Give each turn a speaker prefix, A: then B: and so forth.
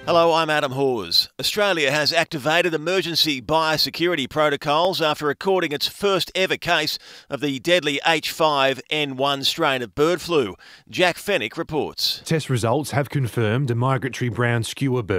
A: Hello, I'm Adam Hawes. Australia has activated emergency biosecurity protocols after recording its first ever case of the deadly H5N1 strain of bird flu. Jack Fennick reports.
B: Test results have confirmed a migratory brown skewer bird